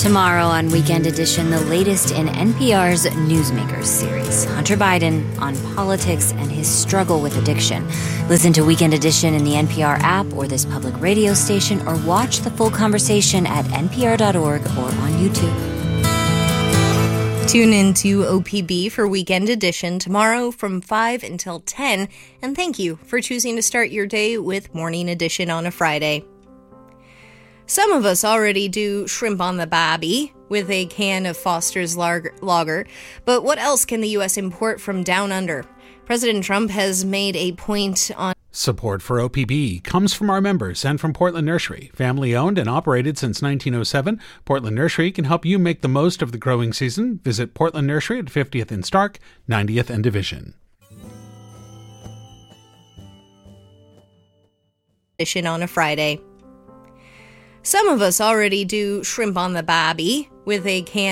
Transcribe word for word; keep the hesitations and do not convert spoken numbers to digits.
Tomorrow on Weekend Edition, the latest in N P R's Newsmakers series. Hunter Biden on politics and his struggle with addiction. Listen to Weekend Edition in the N P R app or this public radio station, or watch the full conversation at N P R dot org or on YouTube. Tune in to O P B for Weekend Edition tomorrow from five until ten. And thank you for choosing to start your day with Morning Edition on a Friday. Some of us already do shrimp on the barbie with a can of Foster's Lager, but what else can the U S import from down under? President Trump has made a point on... Support for O P B comes from our members and from Portland Nursery. Family owned and operated since nineteen oh seven, Portland Nursery can help you make the most of the growing season. Visit Portland Nursery at fiftieth and Stark, ninetieth and Division. On a Friday. Some of us already do shrimp on the barbie with a can